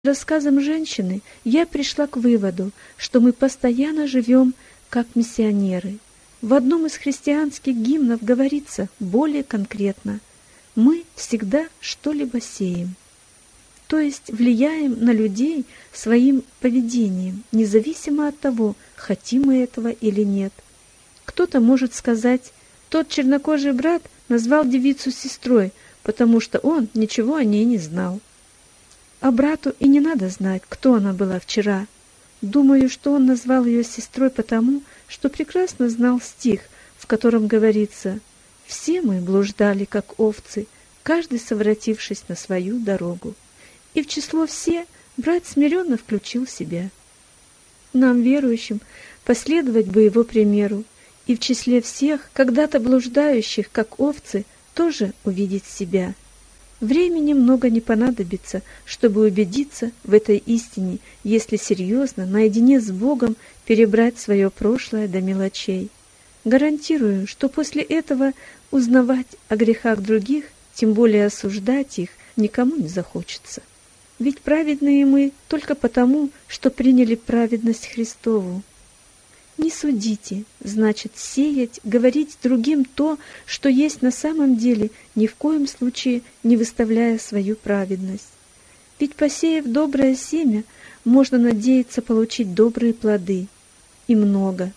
Рассказам женщины я пришла к выводу, что мы постоянно живем как миссионеры. В одном из христианских гимнов говорится более конкретно: «Мы всегда что-либо сеем». То есть влияем на людей своим поведением, независимо от того, хотим мы этого или нет. Кто-то может сказать: тот чернокожий брат назвал девицу сестрой, потому что он ничего о ней не знал. А брату и не надо знать, кто она была вчера. Думаю, что он назвал ее сестрой потому, что прекрасно знал стих, в котором говорится: «Все мы блуждали, как овцы, каждый совратившись на свою дорогу». И в число «все» брат смиренно включил себя. Нам, верующим, последовать бы его примеру, и в числе всех, когда-то блуждающих, как овцы, тоже увидеть себя. Времени много не понадобится, чтобы убедиться в этой истине, если серьезно, наедине с Богом, перебрать свое прошлое до мелочей. Гарантирую, что после этого узнавать о грехах других, тем более осуждать их, никому не захочется. Ведь праведные мы только потому, что приняли праведность Христову. Не судите, значит сеять, говорить другим то, что есть на самом деле, ни в коем случае не выставляя свою праведность. Ведь, посеяв доброе семя, можно надеяться получить добрые плоды, и много.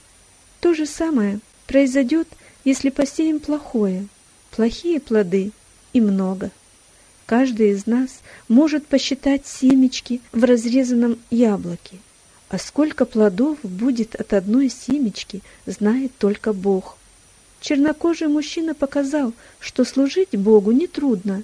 То же самое произойдет, если посеем плохое, плохие плоды, и много. Каждый из нас может посчитать семечки в разрезанном яблоке. А сколько плодов будет от одной семечки, знает только Бог. Чернокожий мужчина показал, что служить Богу нетрудно.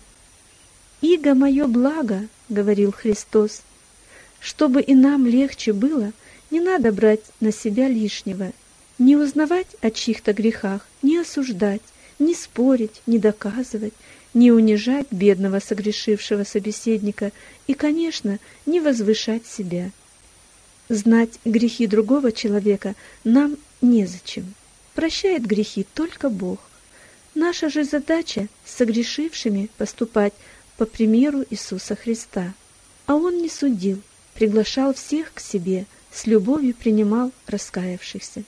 «Иго мое благо», — говорил Христос. Чтобы и нам легче было, не надо брать на себя лишнего, не узнавать о чьих-то грехах, не осуждать, не спорить, не доказывать, не унижать бедного согрешившего собеседника и, конечно, не возвышать себя. Знать грехи другого человека нам незачем. Прощает грехи только Бог. Наша же задача с согрешившими поступать по примеру Иисуса Христа. А Он не судил, приглашал всех к себе, с любовью принимал раскаявшихся.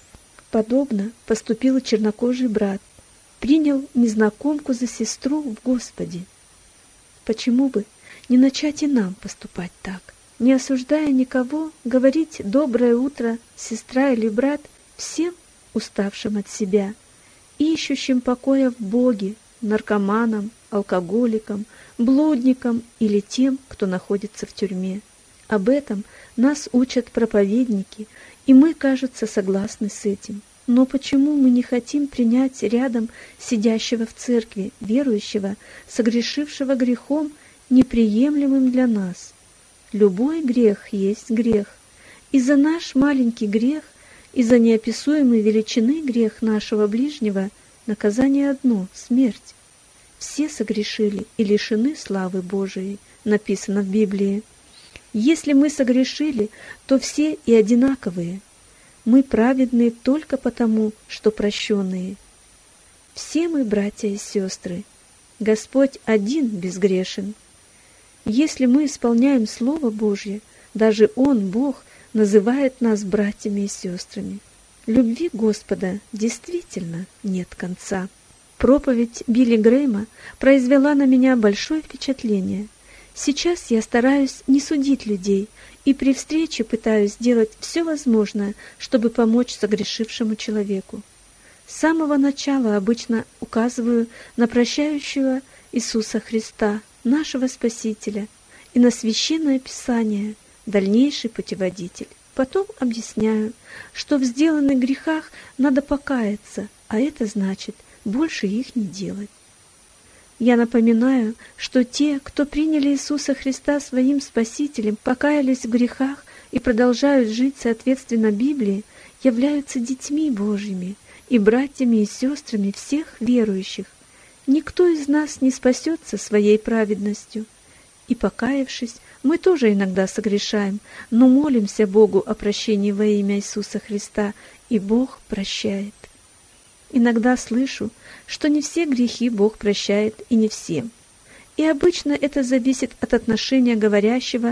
Подобно поступил и чернокожий брат, принял незнакомку за сестру в Господе. Почему бы не начать и нам поступать так? Не осуждая никого, говорить «доброе утро, сестра или брат» всем уставшим от себя, ищущим покоя в Боге, наркоманам, алкоголикам, блудникам или тем, кто находится в тюрьме. Об этом нас учат проповедники, и мы, кажется, согласны с этим. Но почему мы не хотим принять рядом сидящего в церкви, верующего, согрешившего грехом, неприемлемым для нас? Любой грех есть грех, и за наш маленький грех, и за неописуемой величины грех нашего ближнего наказание одно — смерть. Все согрешили и лишены славы Божией, написано в Библии. Если мы согрешили, то все и одинаковые. Мы праведные только потому, что прощенные. Все мы братья и сестры. Господь один безгрешен. Если мы исполняем Слово Божье, даже Он, Бог, называет нас братьями и сестрами. Любви Господа действительно нет конца. Проповедь Билли Грэйма произвела на меня большое впечатление. Сейчас я стараюсь не судить людей и при встрече пытаюсь сделать все возможное, чтобы помочь согрешившему человеку. С самого начала обычно указываю на прощающего Иисуса Христа, нашего Спасителя, и на Священное Писание, дальнейший путеводитель. Потом объясняю, что в сделанных грехах надо покаяться, а это значит больше их не делать. Я напоминаю, что те, кто приняли Иисуса Христа своим Спасителем, покаялись в грехах и продолжают жить соответственно Библии, являются детьми Божьими и братьями и сестрами всех верующих. Никто из нас не спасется своей праведностью. И покаявшись, мы тоже иногда согрешаем, но молимся Богу о прощении во имя Иисуса Христа, и Бог прощает. Иногда слышу, что не все грехи Бог прощает и не всем. И обычно это зависит от отношения говорящего